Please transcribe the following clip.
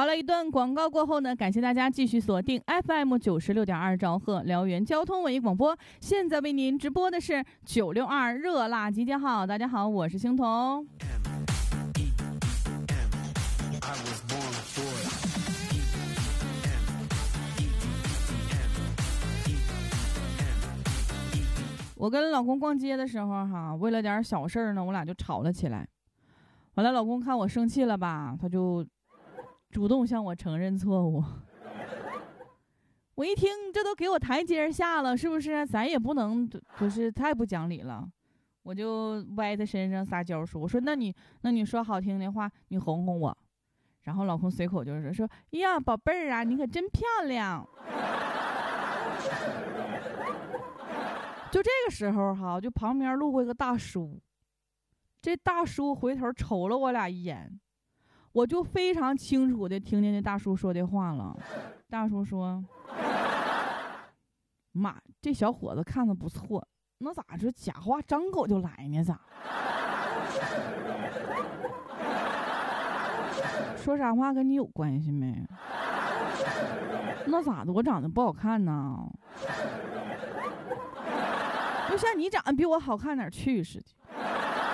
好了，一段广告过后呢，感谢大家继续锁定 FM96.2兆赫辽源交通文艺广播。现在为您直播的是962热辣集结号。大家好，我是星彤。我跟老公逛街的时候为了点小事呢，我俩就吵了起来。完了，老公看我生气了吧，他就主动向我承认错误。我一听，这都给我台阶下了，是不是？咱也不能就是太不讲理了。我就歪他身上撒娇说：“我说那你说好听的话，你哄哄我。”然后老公随口就是说：“呀，宝贝儿啊，你可真漂亮。”就这个时候就旁边路过一个大叔，这大叔回头瞅了我俩一眼，我就非常清楚的听见那大叔说的话了。大叔说：“妈，这小伙子看着不错，那咋这假话张口就来呢？咋？说啥话跟你有关系没？那咋的？我长得不好看呢？就像你长得比我好看哪儿去似的。”